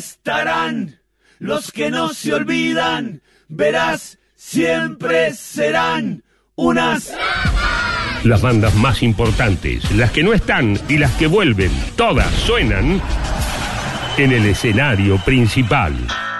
Estarán los que no se olvidan, verás, siempre serán unas... Las bandas más importantes, las que no están y las que vuelven, todas suenan en el escenario principal.